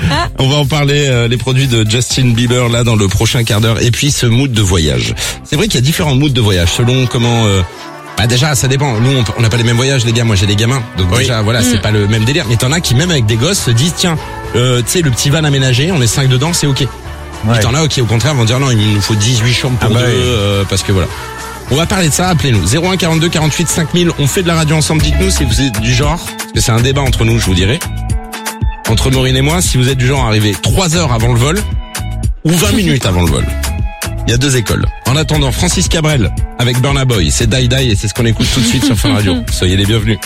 On va en parler, les produits de Justin Bieber là dans le prochain quart d'heure. Et puis ce mood de voyage. C'est vrai qu'il y a différents moods de voyage selon comment... déjà ça dépend. Nous on n'a pas les mêmes voyages les gars. Moi j'ai des gamins. Donc déjà voilà c'est pas le même délire. Mais t'en as qui même avec des gosses se disent tiens tu sais le petit van aménagé, on est 5 dedans, c'est ok. Et t'en as qui au contraire vont dire non il nous faut 18 chambres pour deux parce que voilà. On va parler de ça, appelez-nous 01 42 48 5000. On fait de la radio ensemble, dites-nous si vous êtes du genre, parce que c'est un débat entre nous je vous dirais, entre Maureen et moi, si vous êtes du genre à arriver 3 heures avant le vol ou 20 minutes avant le vol. Il y a 2 écoles. En attendant, Francis Cabrel avec Burna Boy, c'est Die Die et c'est ce qu'on écoute tout de suite sur Fun Radio. Soyez les bienvenus.